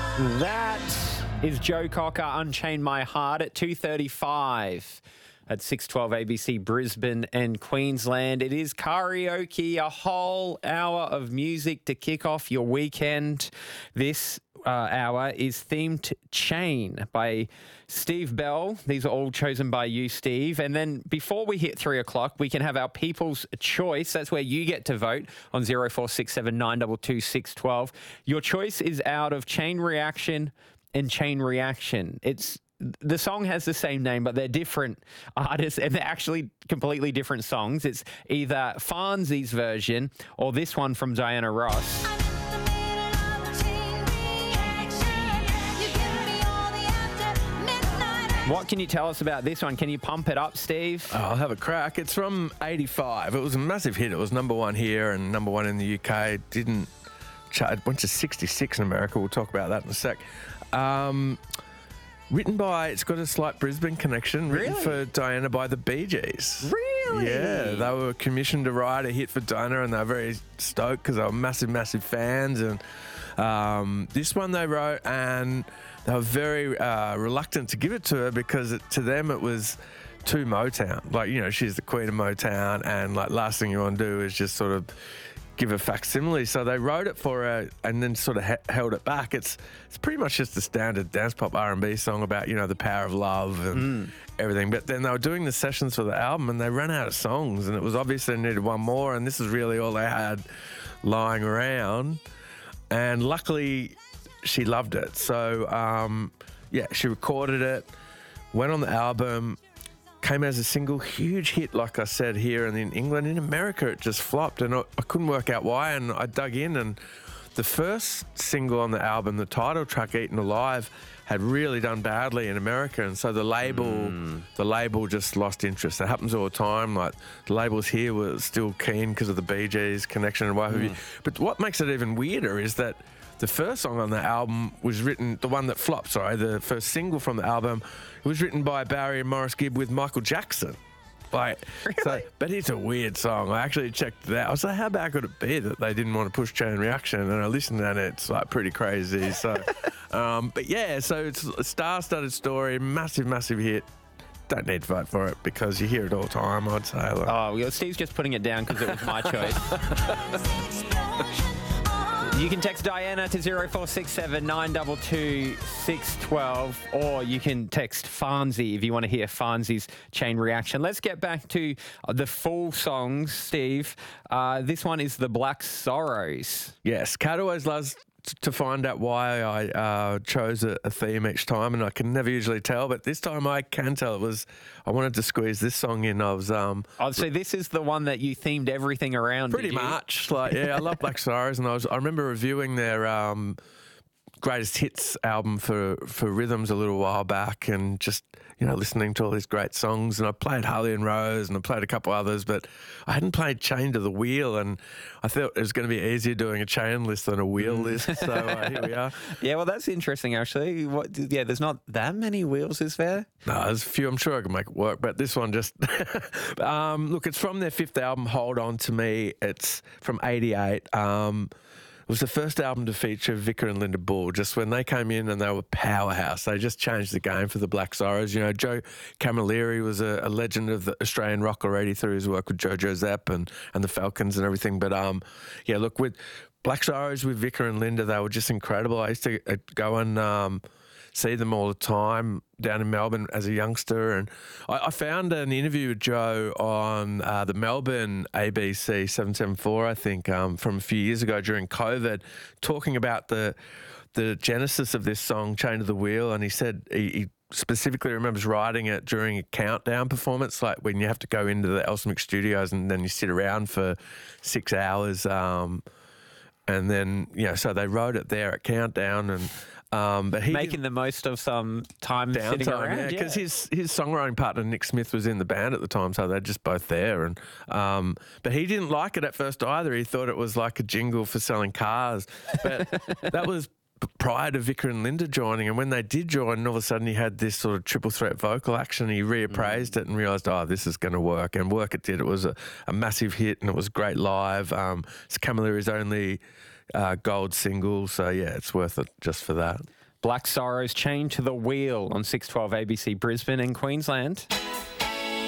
That is Joe Cocker, Unchain My Heart at 2:35 at 6:12 ABC Brisbane and Queensland. It is karaoke, a whole hour of music to kick off your weekend. This hour is themed Chain by Steve Bell. These are all chosen by you, Steve. And then before we hit 3 o'clock, we can have our People's Choice. That's where you get to vote on 0467 922 612. Your choice is out of Chain Reaction and Chain Reaction. The song has the same name, but they're different artists and they're actually completely different songs. It's either Farnsey's version or this one from Diana Ross. What can you tell us about this one? Can you pump it up, Steve? I'll have a crack. It's from 85. It was a massive hit. It was number one here and number one in the UK. It went to 66 in America. We'll talk about that in a sec. Written by, it's got a slight Brisbane connection. Written for Diana by the Bee Gees. Really? Yeah, they were commissioned to write a hit for Diana and they were very stoked because they were massive, massive fans. And this one they wrote and they were very reluctant to give it to her because to them it was too Motown. Like, you know, she's the queen of Motown and like last thing you want to do is just sort of give a facsimile. So they wrote it for her and then sort of held it back. It's pretty much just a standard dance pop R&B song about, you know, the power of love and everything. But then they were doing the sessions for the album and they ran out of songs and it was obvious they needed one more and this is really all they had lying around. And luckily she loved it. So, she recorded it, went on the album, came as a single, huge hit, like I said, here and in England. In America, it just flopped, and I couldn't work out why, and I dug in, and the first single on the album, the title track, Eaten Alive, had really done badly in America, and so the label just lost interest. It happens all the time. Like, the labels here were still keen because of the Bee Gees connection and what have you. But what makes it even weirder is that the first song on the album was written, the one that flopped, the first single from the album, it was written by Barry and Maurice Gibb with Michael Jackson. Like, really? But it's a weird song. I actually checked it out. I was like, how bad could it be that they didn't want to push Chain Reaction? And I listened and it's like pretty crazy. So, but yeah, so it's a star-studded story, massive, massive hit. Don't need to vote for it because you hear it all the time, I'd say. Like. Oh, well, Steve's just putting it down because it was my choice. You can text Diana to 0467 922 612 or you can text Farnsey if you want to hear Farnsey's Chain Reaction. Let's get back to the full songs, Steve. This one is The Black Sorrows. Yes, Kat always loves to find out why I chose a theme each time, and I can never usually tell, but this time I can tell. I wanted to squeeze this song in. So this is the one that you themed everything around. Pretty much. Like, yeah, I love Black Sorrows, and I remember reviewing their greatest hits album for Rhythms a little while back, and just, you know, listening to all these great songs. And I played Harley and Rose and I played a couple others, but I hadn't played Chain to the Wheel, and I thought it was going to be easier doing a Chain list than a Wheel list. So here we are. Yeah, well, that's interesting actually. There's not that many wheels, is there? No, there's a few. I'm sure I can make it work, but this one just look, it's from their fifth album, Hold On To Me. It's from 88. It was the first album to feature Vicar and Linda Bull. Just when they came in and they were powerhouse, they just changed the game for the Black Sorrows. You know, Joe Camilleri was a legend of the Australian rock already through his work with Jojo Zapp and the Falcons and everything. But yeah, look, with Black Sorrows with Vicar and Linda, they were just incredible. I used to go and see them all the time down in Melbourne as a youngster, and I found an interview with Joe on the Melbourne ABC 774, I think, from a few years ago during COVID, talking about the genesis of this song, Chain to the Wheel, and he said he specifically remembers writing it during a countdown performance, like when you have to go into the Elsemic Studios and then you sit around for 6 hours, and then, you know, so they wrote it there at Countdown, and but he making the most of some time sitting around. Yeah, because his songwriting partner Nick Smith was in the band at the time, so they're just both there. And but he didn't like it at first either. He thought it was like a jingle for selling cars. But that was prior to Vicar and Linda joining, and when they did join, all of a sudden he had this sort of triple threat vocal action. He reappraised it and realised, this is going to work, and work it did. It was a massive hit, and it was great live. It's Camilleri's only gold single, so yeah, it's worth it just for that. Black Sorrows, Chained to the Wheel on 612 ABC Brisbane and Queensland.